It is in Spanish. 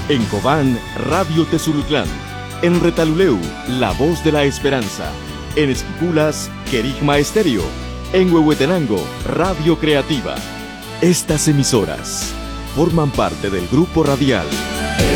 En Cobán, Radio Tesultlán. En Retaluleu, La Voz de la Esperanza. En Esquipulas, Querigma Estéreo. En Huehuetenango, Radio Creativa. Estas emisoras forman parte del Grupo Radial